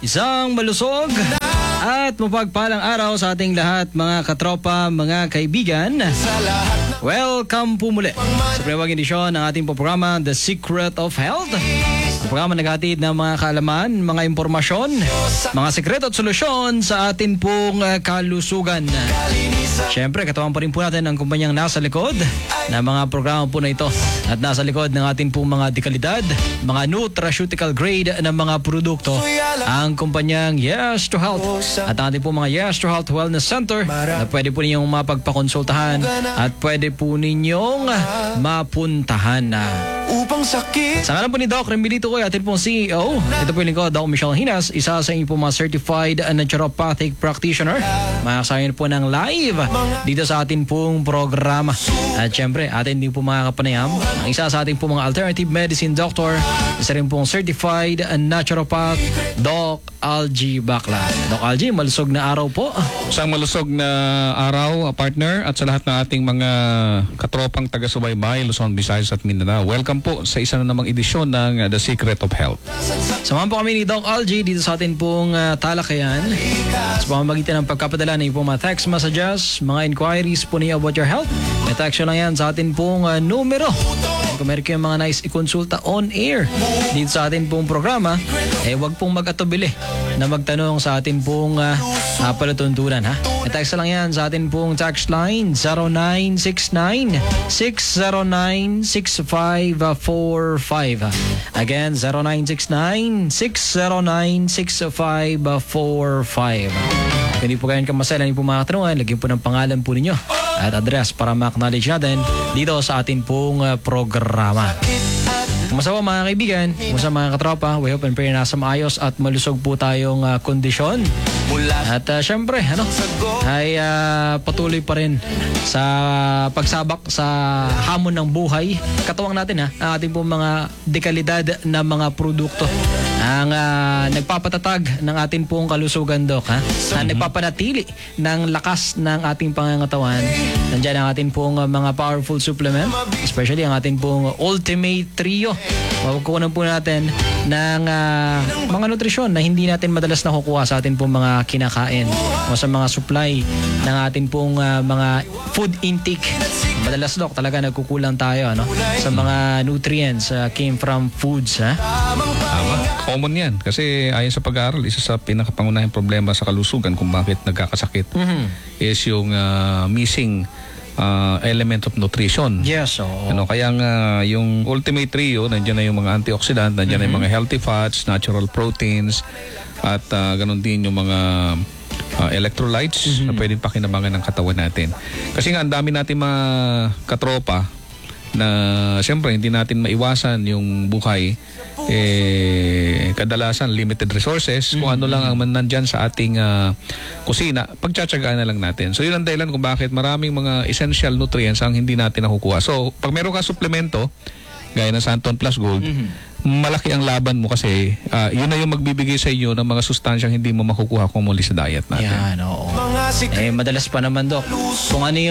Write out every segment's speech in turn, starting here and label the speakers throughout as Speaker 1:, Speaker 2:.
Speaker 1: Isang malusog at mapagpalang araw sa ating lahat, mga katropa, mga kaibigan. Welcome po muli sa panibagong edisyon ng ating programa, The Secret of Health. Ang programa naghatid ng mga kaalaman, mga impormasyon, mga sekreto at solusyon sa atin pong kalusugan. Siyempre, katawan pa rin po natin ang kumpanyang nasa likod ng mga programa po na ito at nasa likod ng ating pong mga dekalidad, mga nutraceutical grade ng mga produkto, ang kumpanyang Yes to Health at ang ating pong mga Yes to Health Wellness Center na pwede po ninyong mapagpakonsultahan at pwede po ninyong mapuntahan na. Sa ngalan po ni Doc Remilito ko, atin pong CEO. Ito po yung lingkod, Doc Michelle Hinas, isa sa inyo po mga certified naturopathic practitioner. Makasayin po ng live dito sa atin pong programa. At syempre, atin din po makakapanayam ang isa sa ating pong mga alternative medicine doctor, isa rin pong certified naturopath, Doc Algie Bacla. Doc Algie, malusog na araw po.
Speaker 2: Isang malusog na araw, partner, at sa lahat ng ating mga katropang taga-subaybay, Luzon, Visayas at Mindanao. Welcome po sa isa na namang edisyon ng The Secret of Health.
Speaker 1: Samahan po kami ni Doc Algie dito sa atin pong talakayan. Sa pamamagitan ng pagkapadala ng mga text messages, mga inquiries po niyo about your health, may text lang yan sa atin pong numero. Kung meron kayong mga nice ikonsulta on air dito sa atin pong programa, wag pong mag-atubili na magtanong sa atin pong palatuntunan, ha? May text lang yan sa atin pong text line 0969-609-6545. Again, 0969-609-6545. Hindi po kayo kamasalan, hindi po mga katanungan, lagyan po ng pangalan po ninyo at address para ma-acknowledge natin dito sa atin pong programa. Kumusta po mga kaibigan, kumusta mga katropa, we hope and pray na sa maayos at malusog po tayong kondisyon. At syempre, ay patuloy pa rin sa pagsabak sa hamon ng buhay. Katuwang natin ang ating pong mga dekalidad na mga produkto ang nagpapatatag ng ating pong kalusugan, Doc, ang nagpapanatili ng lakas ng ating pangangatawan. Nandiyan ang ating pong mga powerful supplement, especially ang ating pong Ultimate Trio. Makukuha po natin ng mga nutrisyon na hindi natin madalas nakukuha sa ating pong mga kinakain o sa mga supply ng ating pong mga food intake. Madalas, Doc, talaga nagkukulang tayo sa mga nutrients came from foods.
Speaker 2: Tama. Common yan. Kasi ayon sa pag-aaral, isa sa pinakapangunahing problema sa kalusugan kung bakit nagkakasakit is yung missing element of nutrition.
Speaker 1: Yes,
Speaker 2: Kaya nga yung Ultimate Trio, nandiyan na yung mga antioxidant, nandiyan na yung mga healthy fats, natural proteins, at ganun din yung mga electrolytes na pwedeng pakinabangan ng katawan natin. Kasi nga ang dami natin mga katropa na siyempre hindi natin maiwasan yung buhay, kadalasan limited resources, kung ano lang ang nandyan sa ating kusina, pagtsatsagaan na lang natin. So yun ang dahilan kung bakit maraming mga essential nutrients ang hindi natin nakukuha. So pag meron ka suplemento gaya ng Santon Plus Gold, malaki ang laban mo kasi yun na yung magbibigay sa iyo ng mga sustansyang hindi mo makukuha kung muli sa diet natin.
Speaker 1: Yan, oo. Madalas pa naman, Doc, kung ano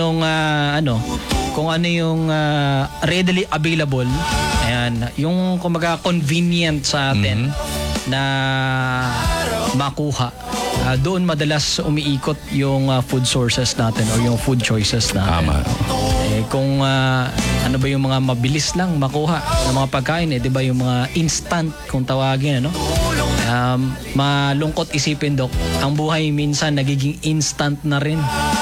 Speaker 1: yung readily available, ayan, yung kumaga convenient sa atin na makuha, doon madalas umiikot yung food sources natin or yung food choices natin.
Speaker 2: Tama.
Speaker 1: Kung ano ba yung mga mabilis lang makuha ng mga pagkain, di ba yung mga instant kung tawagin, malungkot isipin, Doc, ang buhay minsan nagiging instant na rin.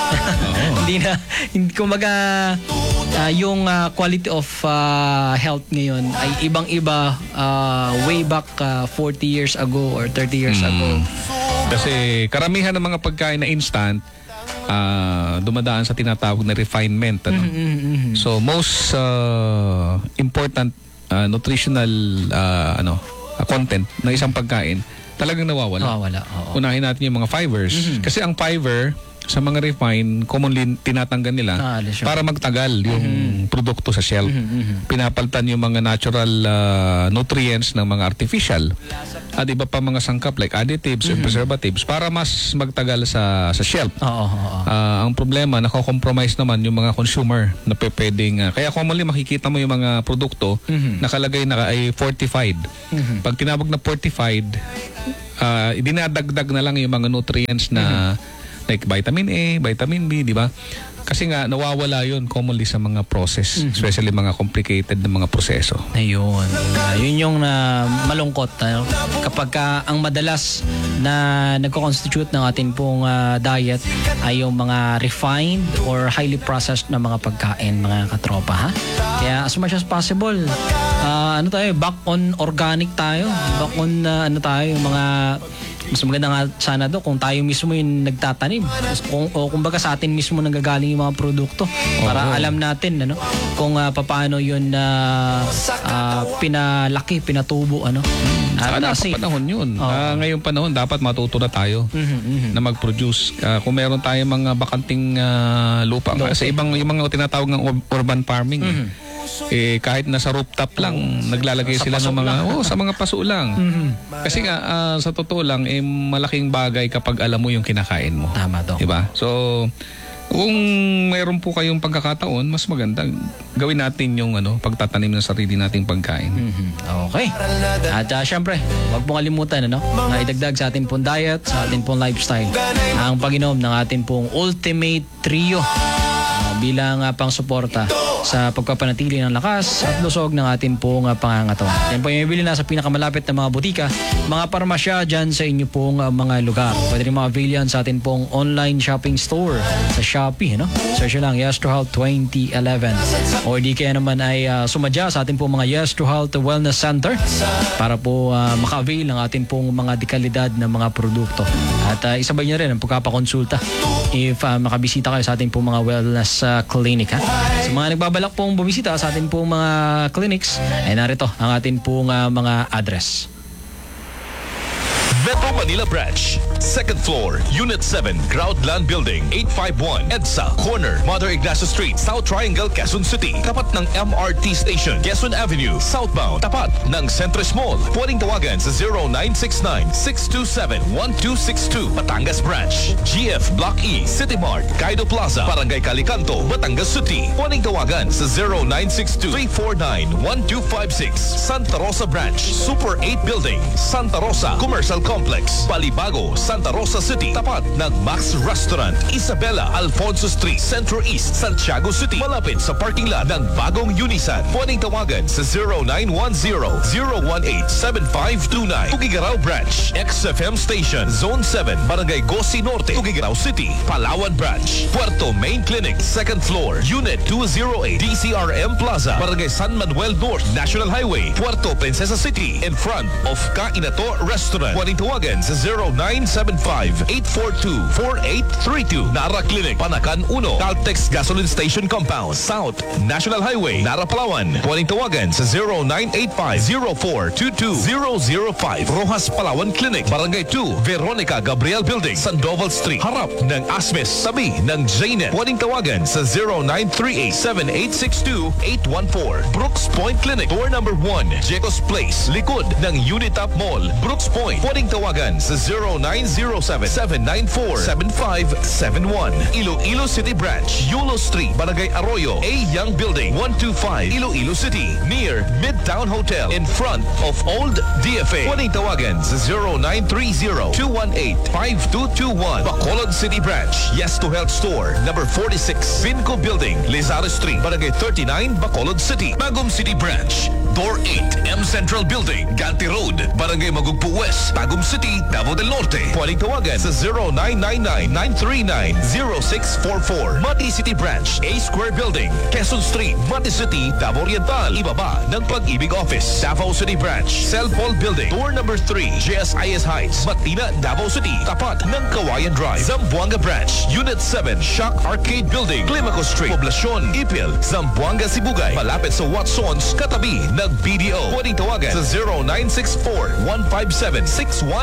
Speaker 1: Kumaga yung quality of health ngayon ay ibang-iba way back 40 years ago or 30 years ago.
Speaker 2: Kasi karamihan ng mga pagkain na instant dumadaan sa tinatawag na refinement. So most important nutritional content ng isang pagkain talagang nawawala. Unahin natin yung mga fibers. Kasi ang fiber sa mga refine, commonly tinatanggal nila para magtagal yung produkto sa shelf. Pinapalitan yung mga natural nutrients ng mga artificial at iba pa mga sangkap like additives and preservatives para mas magtagal sa shelf. Ang problema, nako-compromise naman yung mga consumer na pwedeng kaya commonly makikita mo yung mga produkto nakalagay na ay fortified. Pag tinawag na fortified, dinadagdag na lang yung mga nutrients na like vitamin A, vitamin B, di ba? Kasi nga nawawala yun commonly sa mga process, especially mga complicated na mga proseso.
Speaker 1: Ayun. Yun yung malungkot. Kapag ang madalas na nagko-constitute ng ating pong diet ay yung mga refined or highly processed na mga pagkain, mga katropa. Ha? Kaya as much as possible, back on organic tayo. Back on mga mas maganda nga sana kung tayo mismo yung nagtatanim o kumbaga sa atin mismo nanggagaling yung mga produkto para alam natin kung paano yun pinalaki, pinatubo
Speaker 2: Sana sa panahon yun. Ngayong panahon dapat matuto na tayo na mag-produce. Kung meron tayong mga bakanting lupa sa ibang yung mga tinatawag ng urban farming kahit nasa rooftop lang naglalagay sila ng mga sa mga paso lang. Kasi nga sa totoo lang malaking bagay kapag alam mo yung kinakain mo.
Speaker 1: Tama to.
Speaker 2: Diba? So kung mayroon po kayong pagkakataon, mas maganda gawin natin yung pagtatanim ng sarili nating pagkain.
Speaker 1: Okay. At syempre, huwag pong kalimutan na idagdag sa ating pong diet, sa ating pong lifestyle, ang pag-inom ng ating pong Ultimate Trio bilang pang suporta sa pagpapanatili ng lakas at lusog ng ating pong pangangatawan. Yan po yung ibili na sa pinakamalapit na mga butika, mga parmasya dyan sa inyo pong mga lugar. Pwede rin ma-avail yan sa ating pong online shopping store sa Shopee. Search lang Yes to Health 2011. O di kaya naman ay sumadya sa ating pong mga Yes to Health Wellness Center para po maka-avail ng ating pong mga dekalidad na mga produkto. At isabay niya rin ang pagpapakonsulta if makabisita kayo sa ating pong mga wellness clinic. Sa mga nagbabalak pong bumisita sa ating pong mga clinics, ay narito ang ating pong mga address.
Speaker 3: Metro Manila Branch, 2nd floor, Unit 7, Groundland Building, 851, EDSA, corner, Mother Ignacio Street, South Triangle, Quezon City. Tapat ng MRT Station, Quezon Avenue, southbound. Tapat ng Centris Mall. Pwedeng tawagan sa 0969-627-1262. Batangas Branch, GF Block E, City Mart, Kaido Plaza, Barangay Calicanto, Batangas City. Pwedeng tawagan sa 0962-349-1256. Santa Rosa Branch, Super 8 Building, Santa Rosa Commercial Complex, Balibago, Santa Rosa City. Tapat ng Max Restaurant, Isabela, Alfonso Street, Centro East, Santiago City. Malapit sa parking lot ng bagong Unisan. Pwedeng tawagan sa 0910-018-7529. Tugigaraw Branch, XFM Station, Zone 7, Barangay Gosi Norte, Tugigaraw City. Palawan Branch, Puerto Main Clinic, 2nd floor, Unit 208, DCRM Plaza, Barangay San Manuel North, National Highway, Puerto Princesa City, in front of Kainato Restaurant. Pwedeng tawagan sa 0975-842-4832. Nara Clinic, Panakan 1, Caltex Gasoline Station Compound, South National Highway, Nara, Palawan. Pwedeng tawagan sa 0985-0422-005. Rojas Palawan Clinic, Barangay 2, Veronica Gabriel Building, Sandoval Street, harap ng Asmes, tabi ng Jnet. Pwedeng tawagan sa 0938-7862-814. Brooks Point Clinic, door number 1, Jecos Place, likod ng Unitap Mall, Brooks Point. Pwedeng tawagan sa 0907-794-7571. Iloilo City Branch, Yulo Street, Barangay Arroyo, A. Young Building, 125, Iloilo City, near Midtown Hotel, in front of Old DFA. Pwedeng tawagan sa 0930-218-5221. Bacolod City Branch, Yes to Health Store, number 46, Vinco Building, Lizares Street, Barangay 39, Bacolod City. Bagum City Branch, Door 8, M Central Building, Ganti Road, Barangay Magugpo West, Tagum City, Davao del Norte. Pwedeng tawagan sa 0999-939-0644. Mati City Branch, A Square Building, Quezon Street, Mati City, Davao Oriental. Ibaba ng Pag-ibig Office. Davao City Branch, Cell Paul Building, door number 3, JSIS Heights, Matina, Davao City. Tapat ng Kawayan Drive. Zamboanga Branch, Unit 7, Shock Arcade Building, Climaco Street, Poblacion, Ipil, Zamboanga, Sibugay. Malapit sa Watsons, katabi ng BDO. Pwedeng tawagan sa 0964-157-6120.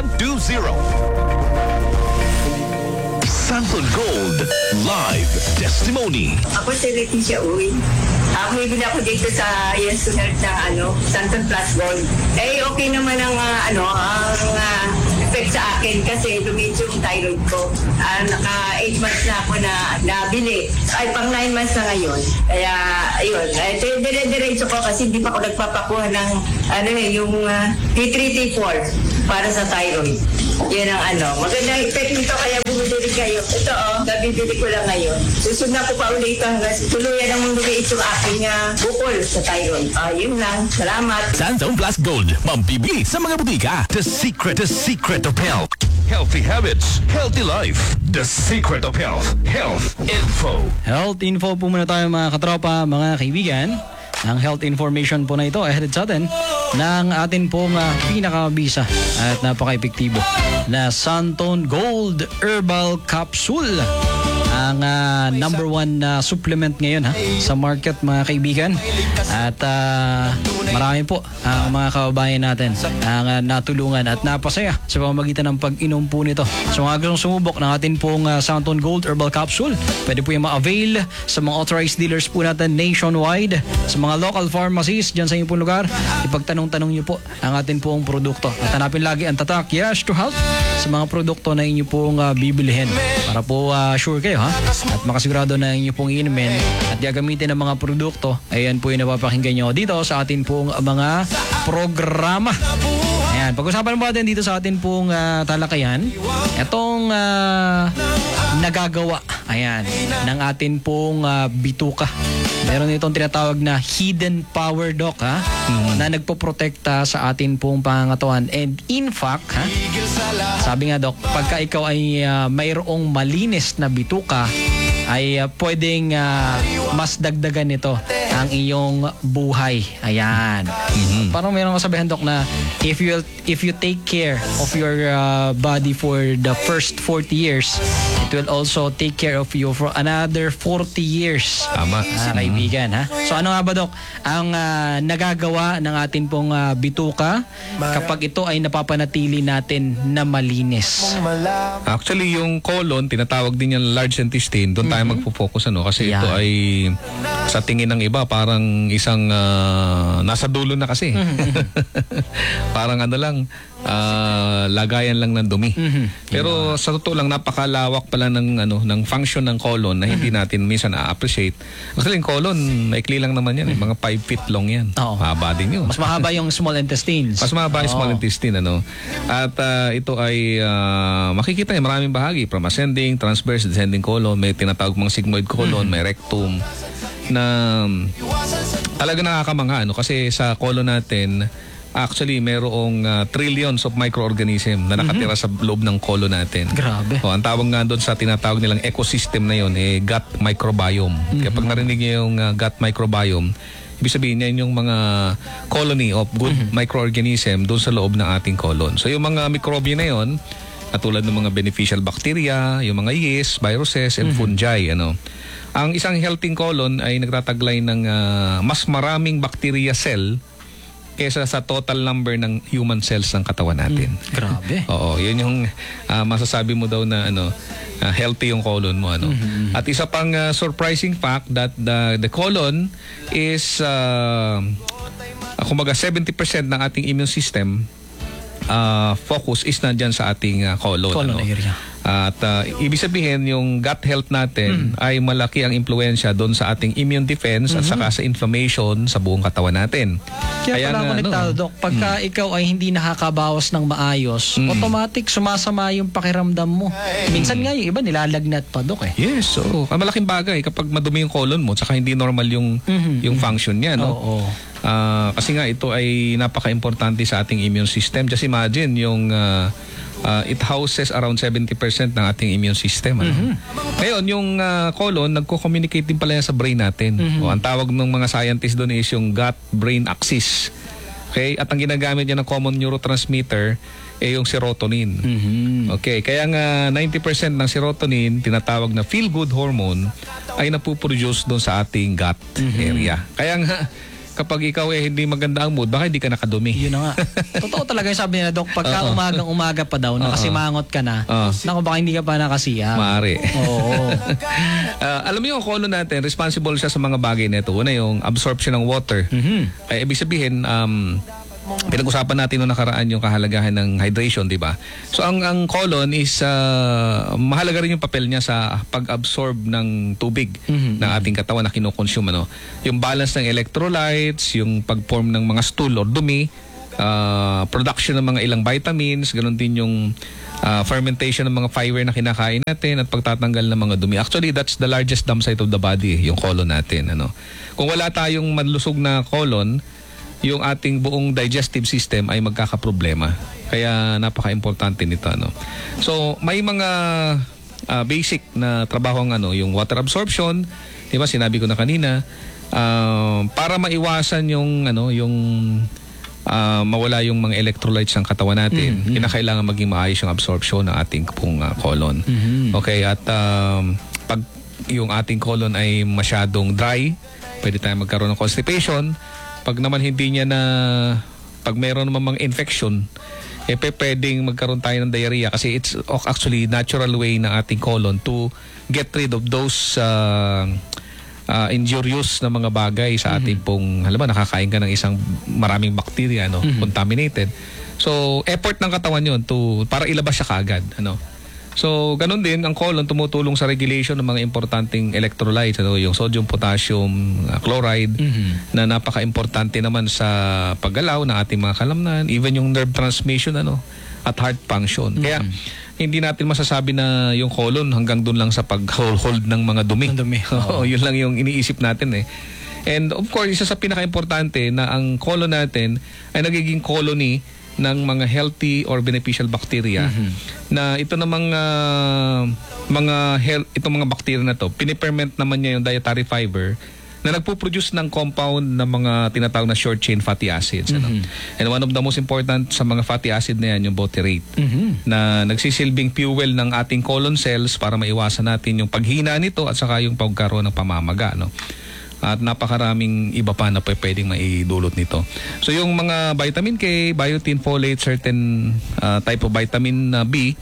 Speaker 3: Santon Gold Live Testimony.
Speaker 4: Ako si Leticia Uy. Bumibili ako dito sa Yes to Health ng Santon Plus Gold. Okay naman ang effect sa akin kasi lumit yung thyroid ko. Naka 8 months na ako na nabili. Ay, pang 9 months na ngayon. Kaya, ayun. Dire-diretso ko kasi hindi pa ako nagpapakuha ng yung T3, T4. para sa thyroid. Yan ang magandang effect nito kaya bumibili kayo. Ito nabibili ko lang ngayon. Susunod na ko pa ulit hanggang tuluyan ang lumiit yung aking bukol sa thyroid. Yun lang. Salamat.
Speaker 3: Sunzone Plus Gold. Mambibili sa mga butika. The secret of health. Healthy habits, healthy life. The secret of health. Health info.
Speaker 1: Health info po muna tayo mga katropa, mga kaibigan. Ang health information po na ito ay headed sa atin ng atin pong pinakabisa at napaka-epektibo na Santone Gold Herbal Capsule. Ang number one supplement ngayon sa market mga kaibigan. At marami po ang mga kababayan natin ang natulungan at napasaya sa pamamagitan ng pag-inom po nito. So mga gustong sumubok ng atin pong Santone Gold Herbal Capsule, pwede po yung ma-avail sa mga authorized dealers po natin nationwide, sa mga local pharmacies dyan sa inyong pong lugar. Ipagtanong-tanong nyo po ang atin pong produkto. At hanapin lagi ang tatak Yes to Health sa mga produkto na inyo pong bibilihin para po sure kayo at makasigurado na inyo pong inumin at gagamitin ng mga produkto. Ayan po yung napapakinggan nyo dito sa atin pong mga programa. Ayan, pag-usapan mo natin dito sa atin pong talakayan, itong nagagawa ng atin pong bituka. Meron itong tinatawag na hidden power, Doc, na nagpoprotekta sa atin pong pangangatawan. And in fact, sabi nga, Doc, pagka ikaw ay mayroong malinis na bituka, ay pwedeng mas dagdagan nito ang iyong buhay. Ayan. Parang meron kasabihan, Doc, na if you take care of your body for the first 40 years, it will also take care of you for another 40 years.
Speaker 2: Tama.
Speaker 1: Kaibigan, So ano nga ba, Doc, ang nagagawa ng atin pong bituka kapag ito ay napapanatili natin na malinis?
Speaker 2: Actually, yung colon, tinatawag din yung large intestine. Doon tayo magpo-focus kasi ito ay sa tingin ng iba parang isang nasa dulo na kasi. Parang lagayan lang ng dumi. Pero sa totoo lang, napakalawak pala ng function ng colon na hindi natin minsan na-appreciate. Actually, yung colon, maikli lang naman yan. Mga 5 feet long yan. Mahaba din yun.
Speaker 1: Mas mahaba yung small intestines.
Speaker 2: Mas mahaba yung small intestine. At ito ay makikita niya maraming bahagi. From ascending, transverse, descending colon. May tinatawag mga sigmoid colon, may rectum. Na talaga nakakamangha. Kasi sa colon natin, actually, mayroong trillions of microorganism na nakatira sa loob ng colon natin.
Speaker 1: Grabe.
Speaker 2: Ang tawag nga doon sa tinatawag nilang ecosystem na yun, gut microbiome. Kapag narinig niyo yung gut microbiome, ibig sabihin niya yung mga colony of good microorganism doon sa loob ng ating colon. So yung mga mikrobyo na yun, katulad ng mga beneficial bacteria, yung mga yeast, viruses, and fungi. Ang isang healthy colon ay nagtataglay ng mas maraming bacteria cell kesa sa total number ng human cells ng katawan natin.
Speaker 1: Grabe.
Speaker 2: Oo, yun yung masasabi mo daw na healthy yung colon mo. At isa pang surprising fact that the colon is kumbaga 70% ng ating immune system focus is nandyan sa ating colon.
Speaker 1: Colon area.
Speaker 2: At ibig sabihin, yung gut health natin ay malaki ang impluensya doon sa ating immune defense at saka sa inflammation sa buong katawan natin.
Speaker 1: Kaya pala konektado, Doc. Pagka ikaw ay hindi nakakabawas ng maayos, automatic sumasama yung pakiramdam mo. Minsan nga yung iba nilalagnat pa, Doc.
Speaker 2: Yes, so malaking bagay kapag madumi yung colon mo saka hindi normal yung function niya.
Speaker 1: Oo.
Speaker 2: Kasi nga ito ay napaka-importante sa ating immune system. Just imagine yung it houses around 70% ng ating immune system. Ngayon, yung colon, nagko-communicate din pala yan sa brain natin. Ang tawag ng mga scientists doon is yung gut-brain axis. Okay? At ang ginagamit niya ng common neurotransmitter yung serotonin. Okay, kaya nga 90% ng serotonin, tinatawag na feel-good hormone, ay napuproduce doon sa ating gut area. Kaya nga, kapag ikaw hindi maganda ang mood, baka hindi ka nakadumi.
Speaker 1: Yun na nga. Totoo talaga yung sabi nila, Dok. Pagka umaga pa daw, nakasimangot ka na, naku, baka hindi ka pa nakasiya.
Speaker 2: Maaari.
Speaker 1: Oo.
Speaker 2: Alam mo yung colon natin, responsible siya sa mga bagay na ito. Una yung absorption ng water. Kaya ibig sabihin, pinag-usapan natin noong nakaraan yung kahalagahan ng hydration, di ba? So ang colon is mahalaga rin yung papel niya sa pag-absorb ng tubig ng ating katawan na kinokonsume. Yung balance ng electrolytes, yung pag-form ng mga stool or dumi, production ng mga ilang vitamins, ganun din yung fermentation ng mga fiber na kinakain natin at pagtatanggal ng mga dumi. Actually, that's the largest dump site of the body, yung colon natin. Ano? Kung wala tayong malusog na colon, yung ating buong digestive system ay magkakaproblema. Kaya napaka-importante nito. Ano? So, may mga basic na trabaho ang yung water absorption, di ba? Sinabi ko na kanina, para maiwasan yung mawala yung mga electrolytes ng katawan natin, kinakailangan maging maayos yung absorption ng ating pong colon. Okay, at pag yung ating colon ay masyadong dry, pwede tayong magkaroon ng constipation. Pag naman hindi niya pag meron naman mga infection, pwedeng magkaroon tayo ng diarrhea kasi it's actually natural way ng ating colon to get rid of those injurious na mga bagay sa ating pong, halimbawa nakakain ka ng isang maraming bacteria, contaminated. So, effort ng katawan yun para ilabas siya kaagad. So, ganun din, ang colon tumutulong sa regulation ng mga importanteng electrolytes, yung sodium, potassium, chloride, na napaka-importante naman sa paggalaw ng ating mga kalamnan, even yung nerve transmission, at heart function. Kaya, hindi natin masasabi na yung colon hanggang doon lang sa pag-hold ng mga dumi. Yun lang yung iniisip natin And of course, isa sa pinaka-importante na ang colon natin ay nagiging colony ng mga healthy or beneficial bacteria na ito namang itong mga bacteria na to, piniperment naman niya yung dietary fiber na nagpo-produce ng compound na mga tinatawag na short chain fatty acids. And one of the most important sa mga fatty acid na yan, yung butyrate, na nagsisilbing fuel ng ating colon cells para maiwasan natin yung paghina nito at saka yung pagkaroon ng pamamaga. At napakaraming iba pa na pwedeng maidulot nito. So yung mga vitamin K, biotin, folate, certain type of vitamin B,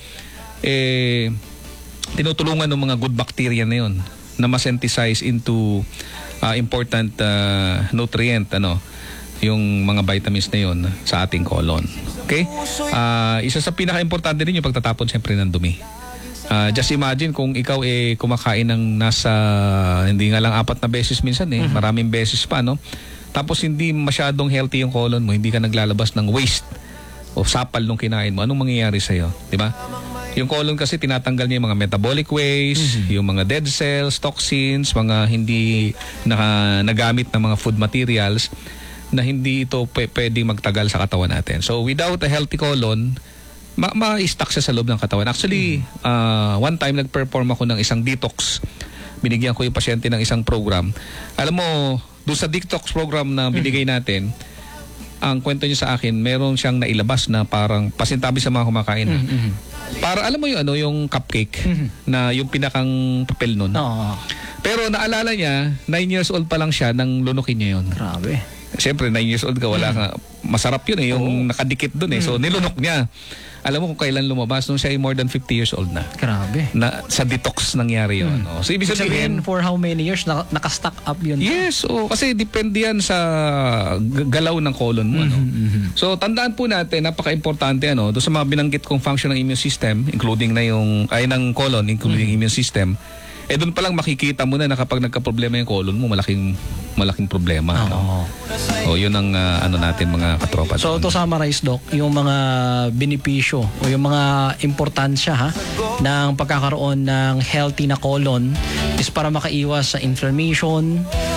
Speaker 2: tinutulungan ng mga good bacteria na yun na ma-synthesize into important nutrient, yung mga vitamins na yun sa ating colon. Okay? Isa sa pinaka-importante din yung pagtatapon siyempre ng dumi. Just imagine kung ikaw kumakain ng nasa hindi nga lang 4 na beses minsan maraming beses pa, tapos hindi masyadong healthy yung colon mo, hindi ka naglalabas ng waste o sapal nung kinain mo, anong mangyayari sa'yo? Di ba? Yung colon kasi tinatanggal niya yung mga metabolic waste, yung mga dead cells, toxins, mga hindi nagamit na mga food materials na hindi ito pwedeng magtagal sa katawan natin. So without a healthy colon, ma-stuck siya sa loob ng katawan. Actually, one time nag-perform ako ng isang detox. Binigyan ko yung pasyente ng isang program. Alam mo, doon sa detox program na binigay natin, ang kwento niya sa akin, meron siyang nailabas na parang pasintabi sa mga kumakain. Para alam mo yung cupcake na yung pinakang papel nun. Pero naalala niya, 9 years old pa lang siya nang lunukin niya yun.
Speaker 1: Grabe.
Speaker 2: Siyempre, 9 years old ka, wala ka. Masarap yun yung nakadikit dun So, nilunok niya. Alam mo kung kailan lumabas? Nung siya ay more than 50 years old na.
Speaker 1: Grabe.
Speaker 2: Na sa detox nangyari yun. So, ibig sabihin,
Speaker 1: for how many years naka-stack up yun?
Speaker 2: Yes. Kasi depende yan sa galaw ng colon mo. So, tandaan po natin, napaka-importante doon sa mga binanggit kong function ng immune system, including na ng colon, including immune system, doon pa lang makikita mo na kapag nagka-problema yung colon mo, malaking problema. Yun ang natin mga katropa.
Speaker 1: So to summarize, Doc, yung mga benepisyo o yung mga importansya ng pagkakaroon ng healthy na colon is para makaiwas sa inflammation,